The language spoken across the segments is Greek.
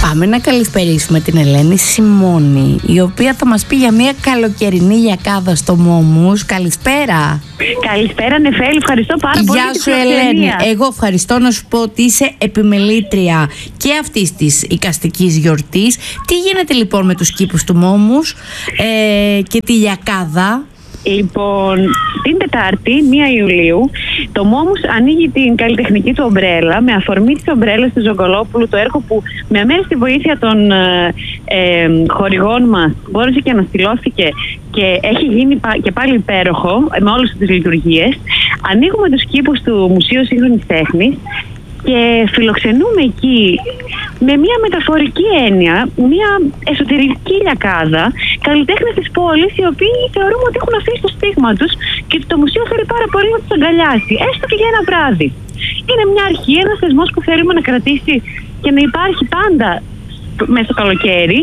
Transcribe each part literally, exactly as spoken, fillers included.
Πάμε να καλησπερίσουμε την Ελένη Σιμώνη, η οποία θα μας πει για μια καλοκαιρινή γιακάδα στο Μόμους. Καλησπέρα. Καλησπέρα Νεφέλη, ευχαριστώ πάρα πολύ. Γεια σου Ελένη. Εγώ ευχαριστώ να σου πω ότι είσαι επιμελήτρια και αυτής της εικαστικής γιορτής. Τι γίνεται λοιπόν με τους κήπους του Μόμους ε, και τη γιακάδα? Λοιπόν, την Τετάρτη, πρώτη Ιουλίου, το Μόμους ανοίγει την καλλιτεχνική του ομπρέλα με αφορμή της ομπρέλας του Ζωγκολόπουλου, το έργο που με αμέριστη βοήθεια των ε, ε, χορηγών μας μπόρεσε και αναστηλώθηκε και έχει γίνει και πάλι υπέροχο με όλες τις λειτουργίες. Ανοίγουμε τους κήπους του Μουσείου Σύγχρονης Τέχνης και φιλοξενούμε εκεί με μια μεταφορική έννοια, μια εσωτερική λιακάδα, καλλιτέχνες της πόλης, οι οποίοι θεωρούμε ότι έχουν αφήσει το στίγμα τους και το μουσείο θέλει πάρα πολύ να τους αγκαλιάσει, έστω και για ένα βράδυ. Είναι μια αρχή, ένας θεσμός που θέλουμε να κρατήσει και να υπάρχει πάντα μέσα στο καλοκαίρι.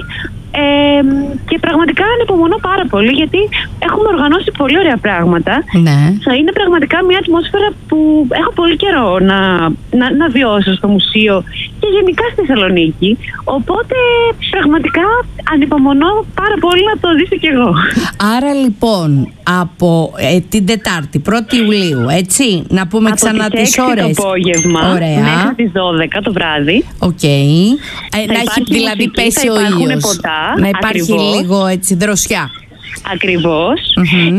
Ε, και πραγματικά ανυπομονώ πάρα πολύ, γιατί έχουμε οργανώσει πολύ ωραία πράγματα. Ναι. Θα είναι πραγματικά μια ατμόσφαιρα που έχω πολύ καιρό να, να, να βιώσω στο μουσείο και γενικά στη Θεσσαλονίκη. Οπότε πραγματικά ανυπομονώ πάρα πολύ να το ζήσω κι εγώ. Άρα λοιπόν από ε, την Τετάρτη, πρώτη Ιουλίου, έτσι, να πούμε από ξανά τις, τις ώρες. Το απόγευμα, ωραία, μέχρι τις δώδεκα το βράδυ. Οκ. Okay. Ε, να έχει δηλαδή μουσική, πέσει ο ήλιος. Ποτά, να υπάρχει ακριβώς λίγο έτσι δροσιά. Ακριβώς. Mm-hmm.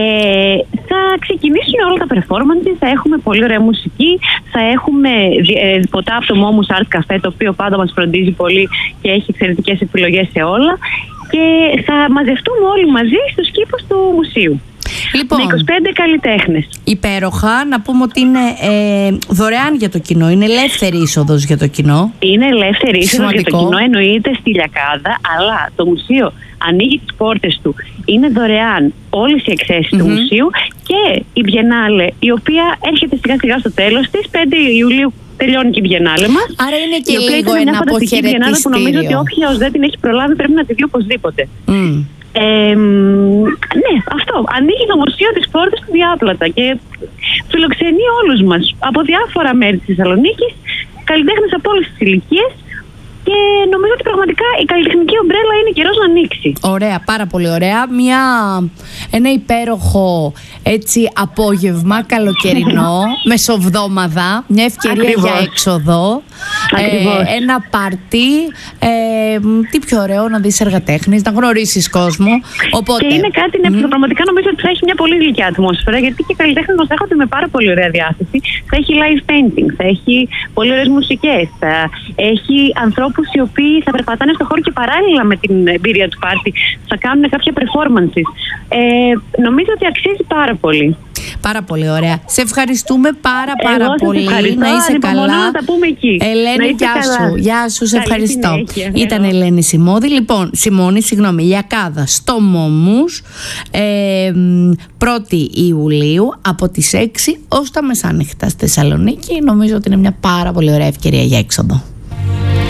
Ε, θα ξεκινήσουν όλα τα performances, θα έχουμε πολύ ωραία μουσική, θα έχουμε ε, ποτά από το Momus Art Cafe, το οποίο πάντα μας φροντίζει πολύ και έχει εξαιρετικές επιλογές σε όλα, και θα μαζευτούμε όλοι μαζί στους κήπους του μουσείου. Λοιπόν, με είκοσι πέντε καλλιτέχνες. Υπέροχα. Να πούμε ότι είναι ε, δωρεάν για το κοινό. Είναι ελεύθερη είσοδος για το κοινό. Είναι ελεύθερη είσοδος για το κοινό, εννοείται στη λιακάδα, αλλά το μουσείο ανοίγει τις πόρτες του. Είναι δωρεάν όλες οι εκθέσεις mm-hmm. του μουσείου και η Biennale, η οποία έρχεται σιγά σιγά στο τέλος της. πέντε Ιουλίου τελειώνει και η Biennale μας. Άρα είναι και λίγο ένα αποχαιρετιστήριο, που νομίζω ότι όποιος δεν την έχει προλάβει πρέπει να τη δει οπωσδήποτε. Mm. Ε, ναι, αυτό. Ανοίγει το μουσείο τις πόρτες του διάπλατα και φιλοξενεί όλους μας από διάφορα μέρη της Θεσσαλονίκης, καλλιτέχνες από όλες τις ηλικίες, και νομίζω ότι πραγματικά η καλλιτεχνική ομπρέλα είναι καιρός να ανοίξει. Ωραία, πάρα πολύ ωραία. Μια, ένα υπέροχο έτσι απόγευμα καλοκαιρινό, μεσοβδόμαδα, μια ευκαιρία Ακριβώς. για έξοδο, ε, ένα πάρτι, ε, τι πιο ωραίο να δεις εργατέχνης, να γνωρίσεις κόσμο. Οπότε, και είναι κάτι mm. mm. πραγματικά νομίζω ότι θα έχει μια πολύ γλυκιά ατμόσφαιρα, γιατί και οι καλλιτέχνες μας έρχονται με πάρα πολύ ωραία διάθεση. Θα έχει live painting, θα έχει πολύ ωραίες μουσικές, θα έχει ανθρώπους οι οποίοι θα περπατάνε στο χώρο και παράλληλα με την εμπειρία του πάρτι θα κάνουν κάποια performances. Ε, νομίζω ότι αξίζει πάρα πολύ. Πάρα πολύ ωραία. Σε ευχαριστούμε πάρα πάρα Εγώ πολύ. Να είσαι καλά. Να τα πούμε εκεί. Ελένη, γεια σου. Γεια σου, σε Καλή ευχαριστώ. Συνέχεια. Ήταν Εγώ. Ελένη Σιμώδη. Λοιπόν, Σιμώνη, συγγνώμη, γιακάδα στο Μόμους, ε, πρώτη Ιουλίου από τις έξι ως τα μεσάνυχτα στη Θεσσαλονίκη. Νομίζω ότι είναι μια πάρα πολύ ωραία ευκαιρία για έξοδο.